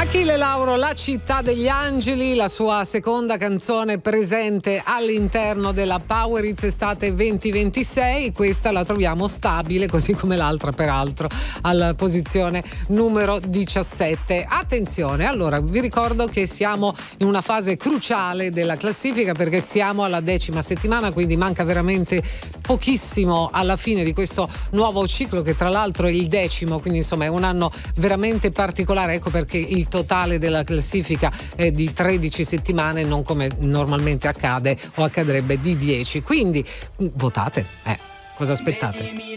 Achille Lauro, La città degli angeli, la sua seconda canzone presente all'interno della Power Hits Estate 2026. Questa la troviamo stabile, così come l'altra peraltro, alla posizione numero 17. Attenzione, allora vi ricordo che siamo in una fase cruciale della classifica perché siamo alla 10ª settimana, quindi manca veramente pochissimo alla fine di questo nuovo ciclo, che tra l'altro è il 10º, quindi insomma è un anno veramente particolare. Ecco perché il totale della classifica è di 13 settimane, non come normalmente accade o accadrebbe di 10. Quindi votate, cosa aspettate?